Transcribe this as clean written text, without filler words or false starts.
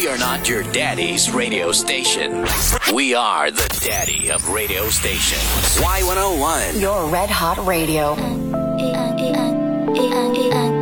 are not your daddy's radio station. We are the daddy of radio stations. Y101. Your red hot radio.